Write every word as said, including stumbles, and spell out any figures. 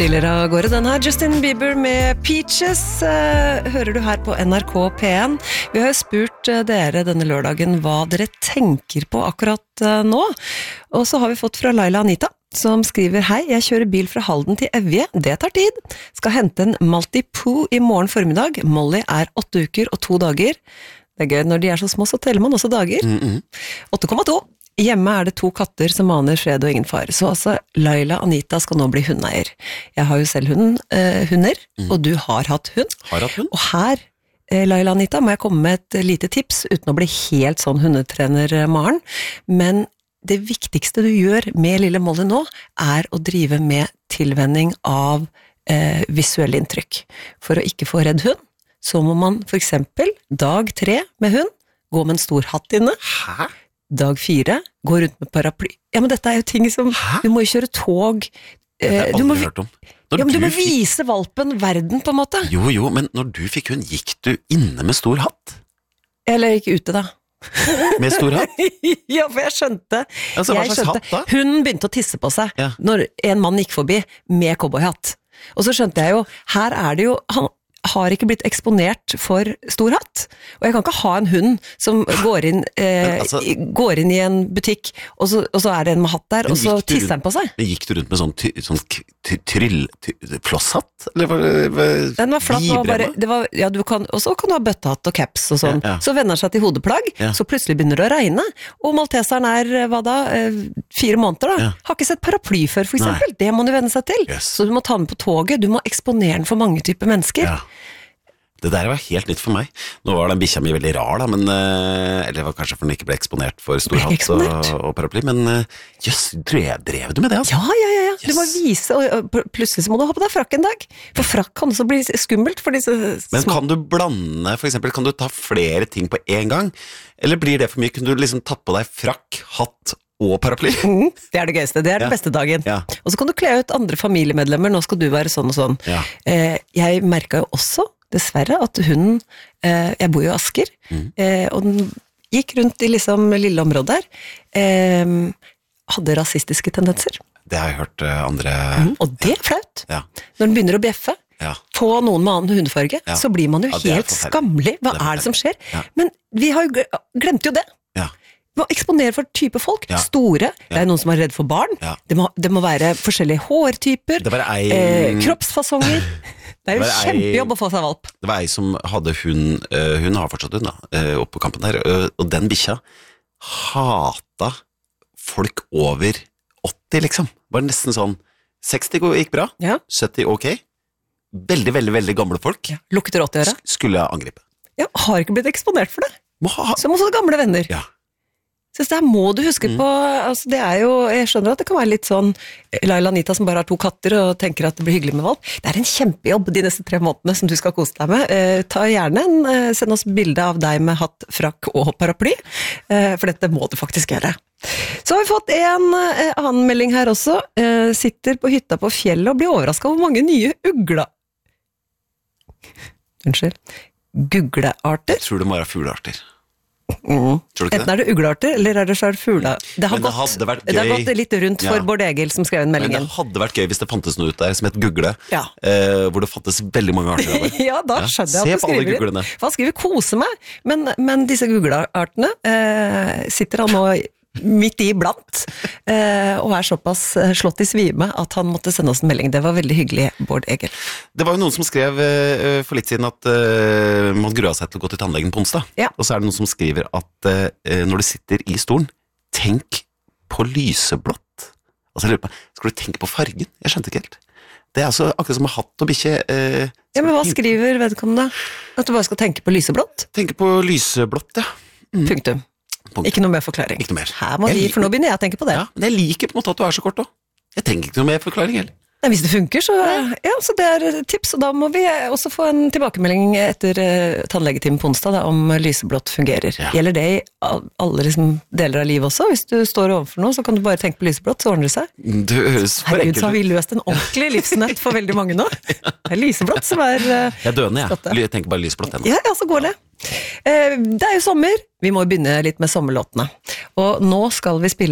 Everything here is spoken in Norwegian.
Stiller av gårde den her, Justin Bieber med Peaches, uh, hører du her på N R K P en. Vi har jo spurt uh, dere denne lørdagen hva dere tenker på akkurat uh, nå, og så har vi fått fra Laila Anita, som skriver: Hei, jeg kjører bil fra Halden til Evje, det tar tid. Skal hente en Maltipoo i morgen formiddag. Molly er åtte uker og to dager. Det er gøy, når de er så små så teller man også dager. åtte komma to. Hjemme er det to katter som maner fred og ingen far. Så altså, Laila Anita skal nå bli hundeier. Jeg har jo selv hund, eh, hunder, mm. og du har hatt hund. Har hatt hund. Og her, eh, Laila Anita, må jeg komme med et lite tips, uten å bli helt sånn hundetrener, Maren. Men det viktigste du gjør med lille Molly nå, er å drive med tilvenning av eh, visuelle inntrykk. For å ikke få redd hund, så må man for eksempel dag tre med hund, gå med en stor hatt inne. Hæ? Dag fire, gå rundt med paraply. Ja, men dette er jo ting som... Hæ? Du må jo kjøre tog. Det har jeg du må, aldri hørt om. Når ja, men du må fikk... vise valpen verden, på en måte. Jo, jo, men når du fikk hund, gikk du inne med stor hatt? Eller ikke ute, da. Med stor hatt? Ja, for jeg skjønte... Altså, hva jeg slags skjønte, hatt da? Hun begynte å tisse på seg Ja. når en mann gikk forbi med cowboyhatt. Og så skjønte jeg jo, her er det jo... Han, har ikke blitt eksponert for stor hatt. Og jeg kan ikke ha en hund som går inn, eh, altså, går inn i en butikk, og så, og så er det en med hatt der, og så tisser den på seg. Men gikk du rundt med sånn, ty, sånn ty, tryll... Ty, flosshatt? Eller var, var, Den var flatt, og bare, det var, ja, du kan, og så kan du ha bøttehatt og caps og sånn. Ja, ja. Så vender seg til hodeplagg, ja. Så plutselig begynner det å regne, og malteseren er, hva da, fire måneder da. Ja. Har ikke sett paraply før, for eksempel. Nei. Det må du vende seg til. Yes. Så du må ta den på toget, du må eksponere den for mange typer mennesker. Ja. Det der var helt nytt for meg. Nå var den bikkja mi veldig rar da, men, eller det var kanskje for den ikke ble eksponert for stor hatt og, og paraply, men jøss, drev, drev du med det altså? Ja, ja, ja, ja. Yes. Du må vise, og plutselig så må du ha på deg frakk en dag, for frakk kan også bli skummelt for disse små. Men kan du blande, for eksempel, kan du ta flere ting på en gang? Eller blir det for mye? Kunne du liksom tatt på deg frakk, hatt og paraply? Mm, det er det gøyeste, det er den ja. beste dagen. Ja. Og så kan du kle ut andre familiemedlemmer, nå skal du være sånn og sånn. Ja. Eh, jeg merket jo også, dessverre, at hunden, eh, jeg bor jo i Asker, mm. eh, og den gikk rundt i liksom lille området der, eh, hadde rasistiske tendenser. Det har jeg hørt uh, andre... Mm, og det er flaut. Ja. Når den begynner å bjeffe, ja. på noen med annen hundefarge, ja. Så blir man jo ja, helt skammelig. Hva det er, er det som skjer? Ja. Men vi har jo glemt jo det. Ja. Må eksponere for type folk, ja. Store, ja. Det er noen som er redd for barn, ja. det, må, det må være forskjellige hårtyper, ei... eh, kroppsfasonger, det er jo kjempejobb å få seg valp. Det var ei som hadde hund, uh, hun har fortsatt hund da, uh, oppe på kampen der, uh, og den bikkja hata folk over åtti liksom, var nesten sånn, seksti gikk bra, ja. sytti ok, veldig, veldig, veldig gamle folk, ja. Lukter åtti øra, skulle angripe. Ja, har ikke blitt eksponert for det, ha... som også gamle venner. Ja. Så det må du huske på, altså det er jo, jeg skjønner at det kan være litt sånn, Laila Anita som bare har to katter og tenker at det blir hyggelig med valp, det er en kjempejobb de neste tre månedene som du skal kose deg med, eh, ta gjerne en, eh, send oss bilde av deg med hatt, frakk og paraply, eh, for dette må du faktisk gjøre. Så har vi fått en eh, annen melding her også, eh, sitter på hytta på fjellet og blir overrasket over hvor mange nye ugla, unnskyld, guglearter. Jeg tror det må være fuglearter. Mm. Enten er det uglearter, eller er det så fugla. Det har, det, gått, det har gått litt rundt for ja. Bård Egil som skrev en melding. Men det hadde vært gøy hvis det fantes noe ut der som het Google, ja. eh, hvor det fantes veldig mange arter av det. Ja, da skjønner jeg ja. at du skriver. Han skriver kose meg, men, men disse gugleartene eh, sitter han nå midt i blant, eh, og er såpass slått i svime at han måtte sende oss en melding. Det var veldig hyggelig, Bård Egil. Det var jo noen som skrev eh, for litt siden at eh, man gruer seg til å gå til tannlegen på onsdag. Ja. Og så er det noen som skriver at eh, når du sitter i stolen, tenk på lyseblått. Altså jeg lurer på, skal du tenke på fargen? Jeg skjønte ikke helt. Det er altså akkurat som med hatt og bikkje. Eh, ja, men hva skriver vedkommende? At du bare skal tenke på lyseblått? Tenke på lyseblått, ja. Mm. Punktum. Punkt. Ikke noe mer forklaring. Ikke noe mer. Her må vi, for nå begynner jeg å tenke på det. Ja, men jeg liker på en måte at du er så kort også. Jeg tenker ikke noe mer forklaring heller. Nei, hvis det funker, så, ja, så det er tips, og da må vi også få en tilbakemelding etter uh, tannlegetimen på onsdag da, om lyseblått fungerer. Ja. Gjelder det i alle liksom, deler av livet også? Hvis du står overfor noe, så kan du bare tenke på lyseblått, så ordner det seg. Du høres for Herregud, så har vi løst en ordentlig livsnøtt for veldig mange nå. Det er lyseblått som er uh, Jeg er døende, jeg. Jeg tenker bare lyseblått. Ja, ja, så går det. Uh, det er jo sommer. Vi må begynne litt med sommerlåtene. Og nå skal vi spille